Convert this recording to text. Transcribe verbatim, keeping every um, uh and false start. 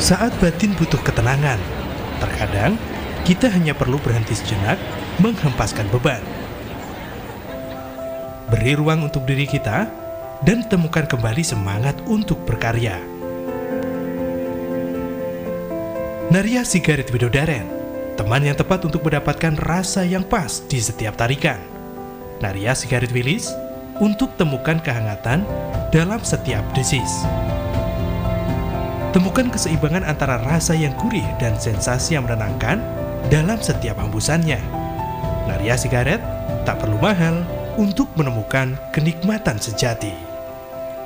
Saat batin butuh ketenangan, terkadang kita hanya perlu berhenti sejenak menghempaskan beban. Beri ruang untuk diri kita dan temukan kembali semangat untuk berkarya. Narya Sigarit Widodaren, teman yang tepat untuk mendapatkan rasa yang pas di setiap tarikan. Narya Sigarit Wilis, untuk temukan kehangatan dalam setiap desis. Temukan keseimbangan antara rasa yang gurih dan sensasi yang menenangkan dalam setiap hembusannya. Narya Sigaret tak perlu mahal untuk menemukan kenikmatan sejati.